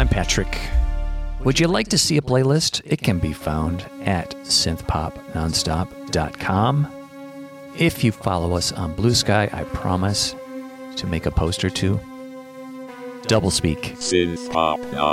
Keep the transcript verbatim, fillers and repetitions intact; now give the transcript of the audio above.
I'm Patrick. Would you like to see a playlist? It can be found at synth pop nonstop dot com. If you follow us on Blue Sky, I promise to make a post or two. Doublespeak. Synth Pop